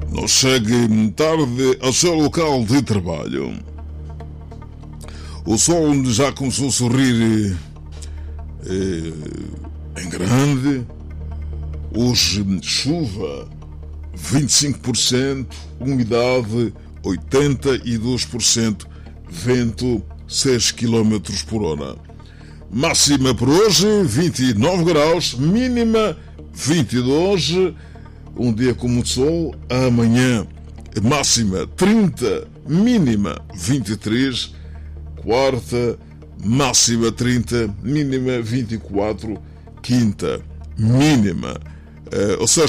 não chegue tarde ao seu local de trabalho. O sol já começou a sorrir em grande. Hoje chuva 25%, umidade 82%, vento 6 km por hora. Máxima por hoje 29 graus, mínima 22. Um dia com muito sol. Amanhã máxima 30, mínima 23. Quarta máxima 30, mínima 24. Quinta mínima, ou seja,